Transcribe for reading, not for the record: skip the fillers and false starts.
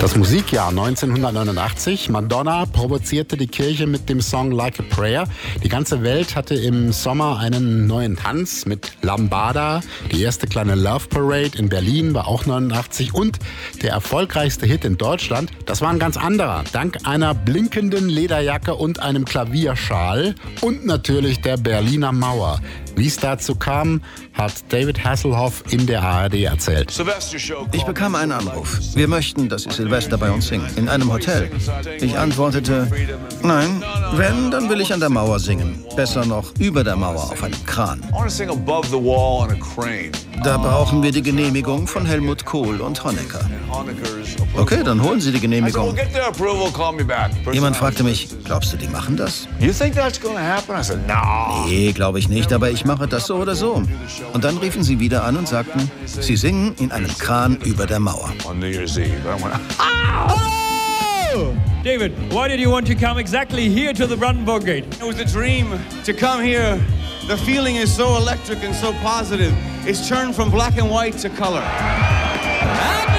Das Musikjahr 1989. Madonna provozierte die Kirche mit dem Song Like a Prayer. Die ganze Welt hatte im Sommer einen neuen Tanz mit Lambada. Die erste kleine Love Parade in Berlin war auch 89. Und der erfolgreichste Hit in Deutschland, das war ein ganz anderer. Dank einer blinkenden Lederjacke und einem Klavierschal und natürlich der Berliner Mauer. Wie es dazu kam, hat David Hasselhoff in der ARD erzählt. Ich bekam einen Anruf. Wir möchten, dass Sie Silvester bei uns singen. In einem Hotel. Ich antwortete, nein, wenn, dann will ich an der Mauer singen. Besser noch über der Mauer auf einem Kran. Da brauchen wir die Genehmigung von Helmut Kohl und Honecker. Okay, dann holen Sie die Genehmigung. Jemand fragte mich, glaubst du, die machen das? Nee, glaube ich nicht, aber ich mache das so oder so. Und dann riefen sie wieder an und sagten, sie singen in einem Kran über der Mauer. David, why did you want to come exactly here to the Brandenburg Gate? It was a dream to come here. The feeling is so electric and so positive. It's turned from black and white to color.